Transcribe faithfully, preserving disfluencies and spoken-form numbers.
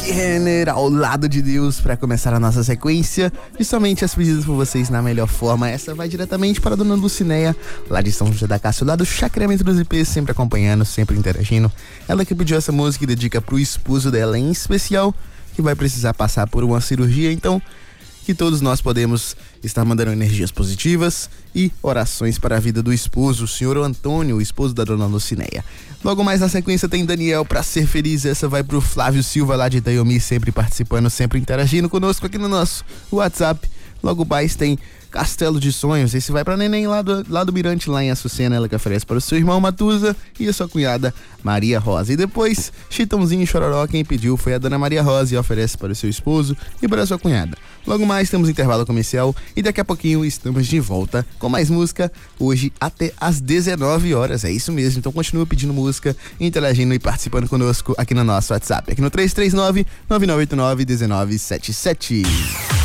Renner ao lado de Deus para começar a nossa sequência de somente as pedidas por vocês na melhor forma. Essa vai diretamente para a dona Lucinéia, lá de São José da Cássio, lá do Chacramento dos I Pês, sempre acompanhando, sempre interagindo. Ela que pediu essa música e dedica pro esposo dela em especial, que vai precisar passar por uma cirurgia, então que todos nós podemos estar mandando energias positivas e orações para a vida do esposo, o senhor Antônio, o esposo da dona Lucinéia. Logo mais na sequência tem Daniel, Pra Ser Feliz. Essa vai pro Flávio Silva, lá de Itaiomi, sempre participando, sempre interagindo conosco aqui no nosso WhatsApp. Logo mais tem Castelo de Sonhos. Esse vai pra Neném, lá do, lá do Mirante, lá em Açucena. Ela que oferece para o seu irmão Matuza e a sua cunhada Maria Rosa. E depois, Chitãozinho e Chororó, quem pediu foi a dona Maria Rosa e oferece para o seu esposo e para a sua cunhada. Logo mais temos intervalo comercial e daqui a pouquinho estamos de volta com mais música, hoje até às dezenove horas. É isso mesmo, então continua pedindo música, interagindo e participando conosco aqui no nosso WhatsApp, aqui no três três nove, nove nove oito nove, um nove sete sete.